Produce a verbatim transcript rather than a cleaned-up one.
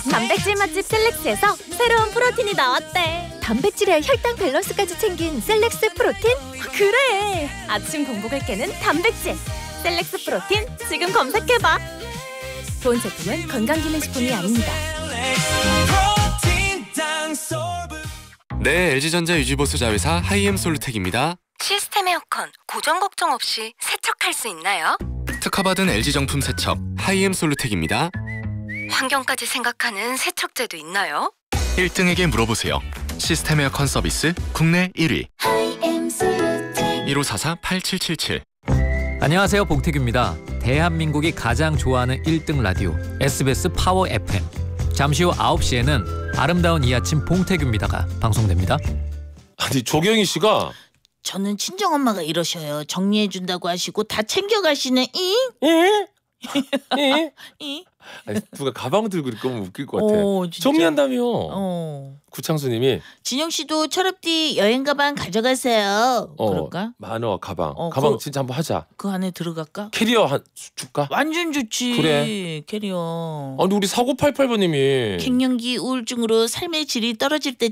단백질 맛집 셀렉스에서 새로운 프로틴이 나왔대. 단백질에 혈당 밸런스까지 챙긴 셀렉스 프로틴? 그래! 아침 공복을 깨는 단백질 셀렉스 프로틴 지금 검색해봐. 본 제품은 건강기능식품이 아닙니다. 네, 엘지전자 유지보수 자회사 하이엠솔루텍입니다. 시스템 에어컨 고정 걱정 없이 세척할 수 있나요? 특허받은 엘지 정품 세척 하이엠솔루텍입니다. 환경까지 생각하는 세척제도 있나요? 일 등에게 물어보세요. 시스템 에어컨 서비스 국내 일 위 일오사사 팔칠칠칠. 안녕하세요, 봉태규입니다. 대한민국이 가장 좋아하는 일 등 라디오 에스비에스 파워 에프엠. 잠시 후 아홉 시에는 아름다운 이 아침 봉태규입니다가 방송됩니다. 아니 조경희 씨가 저는 친정엄마가 이러셔요. 정리해준다고 하시고 다 챙겨가시네. 잉? 에? 에? 잉? 아니, 누가 가방 들고 이렇게 하면 웃길 것 같아. 오, 진짜. 정리한다며. 어. 구창수님이 진영 씨도 철업디 여행 가방 가져가세요. 어, 그럴까? 만화 가방. 어, 가방 그- 진짜 한번 하자. 그 안에 들어갈까? 캐리어 한 주- 줄까? 완전 좋지. 그래. 캐리어. 아니 우리 사구팔팔 번님이 갱년기 우울증으로 삶의 질이 떨어질 때